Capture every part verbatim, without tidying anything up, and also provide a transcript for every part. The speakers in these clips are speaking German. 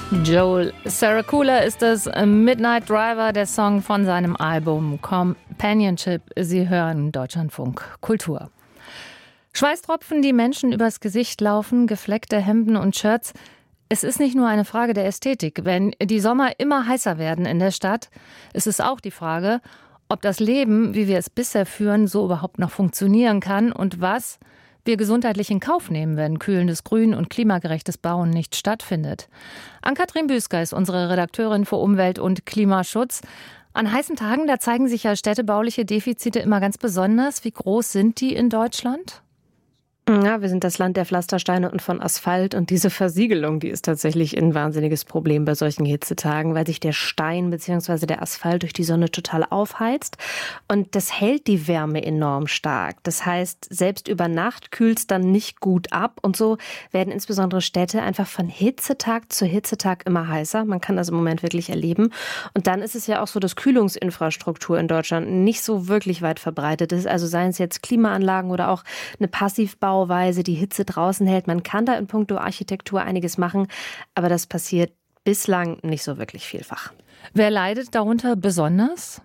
Joel Saracula ist das Midnight Driver, der Song von seinem Album Companionship. Sie hören Deutschlandfunk Kultur. Schweißtropfen, die Menschen übers Gesicht laufen, gefleckte Hemden und Shirts. Es ist nicht nur eine Frage der Ästhetik. Wenn die Sommer immer heißer werden in der Stadt, ist es auch die Frage, ob das Leben, wie wir es bisher führen, so überhaupt noch funktionieren kann und was wir gesundheitlich in Kauf nehmen, wenn kühlendes Grün und klimagerechtes Bauen nicht stattfindet. Ann-Kathrin Büsker ist unsere Redakteurin für Umwelt- und Klimaschutz. An heißen Tagen, da zeigen sich ja städtebauliche Defizite immer ganz besonders. Wie groß sind die in Deutschland? Ja, wir sind das Land der Pflastersteine und von Asphalt. Und diese Versiegelung, die ist tatsächlich ein wahnsinniges Problem bei solchen Hitzetagen, weil sich der Stein bzw. der Asphalt durch die Sonne total aufheizt. Und das hält die Wärme enorm stark. Das heißt, selbst über Nacht kühlt es dann nicht gut ab. Und so werden insbesondere Städte einfach von Hitzetag zu Hitzetag immer heißer. Man kann das im Moment wirklich erleben. Und dann ist es ja auch so, dass Kühlungsinfrastruktur in Deutschland nicht so wirklich weit verbreitet ist. Also seien es jetzt Klimaanlagen oder auch eine Passivbau Weise, die Hitze draußen hält. Man kann da in puncto Architektur einiges machen, aber das passiert bislang nicht so wirklich vielfach. Wer leidet darunter besonders?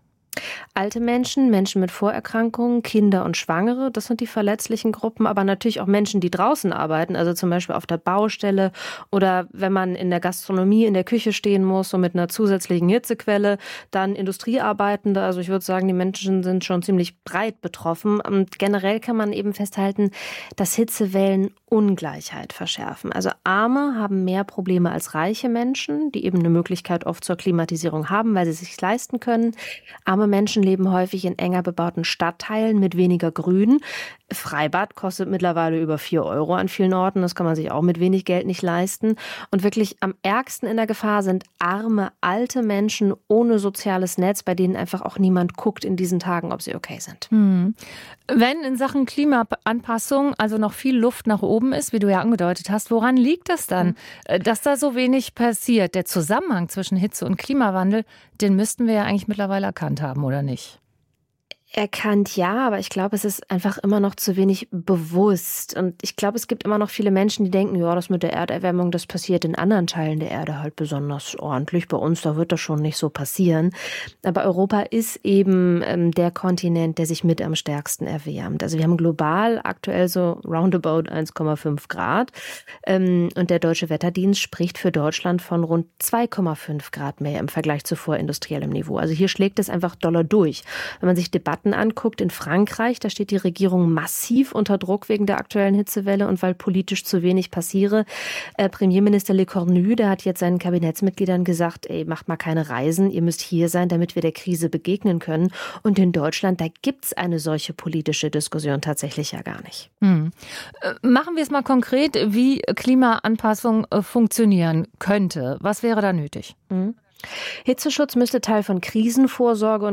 Alte Menschen, Menschen mit Vorerkrankungen, Kinder und Schwangere, das sind die verletzlichen Gruppen, aber natürlich auch Menschen, die draußen arbeiten, also zum Beispiel auf der Baustelle oder wenn man in der Gastronomie in der Küche stehen muss, so mit einer zusätzlichen Hitzequelle, dann Industriearbeitende, also ich würde sagen, die Menschen sind schon ziemlich breit betroffen. Und generell kann man eben festhalten, dass Hitzewellen Ungleichheit verschärfen. Also Arme haben mehr Probleme als reiche Menschen, die eben eine Möglichkeit oft zur Klimatisierung haben, weil sie es sich leisten können. Arme Menschen leben häufig in enger bebauten Stadtteilen mit weniger Grün. Freibad kostet mittlerweile über vier Euro an vielen Orten. Das kann man sich auch mit wenig Geld nicht leisten. Und wirklich am ärgsten in der Gefahr sind arme, alte Menschen ohne soziales Netz, bei denen einfach auch niemand guckt in diesen Tagen, ob sie okay sind. Hm. Wenn in Sachen Klimaanpassung also noch viel Luft nach oben ist, wie du ja angedeutet hast, woran liegt das dann, dass da so wenig passiert? Der Zusammenhang zwischen Hitze und Klimawandel, den müssten wir ja eigentlich mittlerweile erkannt haben, oder nicht? Erkannt, ja, aber ich glaube, es ist einfach immer noch zu wenig bewusst. Und ich glaube, es gibt immer noch viele Menschen, die denken, ja, das mit der Erderwärmung, das passiert in anderen Teilen der Erde halt besonders ordentlich. Bei uns, da wird das schon nicht so passieren. Aber Europa ist eben ähm, der Kontinent, der sich mit am stärksten erwärmt. Also wir haben global aktuell so roundabout eins Komma fünf Grad. Ähm, und der Deutsche Wetterdienst spricht für Deutschland von rund zwei Komma fünf Grad mehr im Vergleich zu vorindustriellem Niveau. Also hier schlägt es einfach doller durch. Wenn man sich Debatten anguckt, in Frankreich, da steht die Regierung massiv unter Druck wegen der aktuellen Hitzewelle und weil politisch zu wenig passiere. Äh, Premierminister Le Cornu, der hat jetzt seinen Kabinettsmitgliedern gesagt, ey, macht mal keine Reisen, ihr müsst hier sein, damit wir der Krise begegnen können. Und in Deutschland, da gibt's eine solche politische Diskussion tatsächlich ja gar nicht. Hm. Äh, machen wir es mal konkret, wie Klimaanpassung äh, funktionieren könnte. Was wäre da nötig? Mhm. Hitzeschutz müsste Teil von Krisenvorsorge und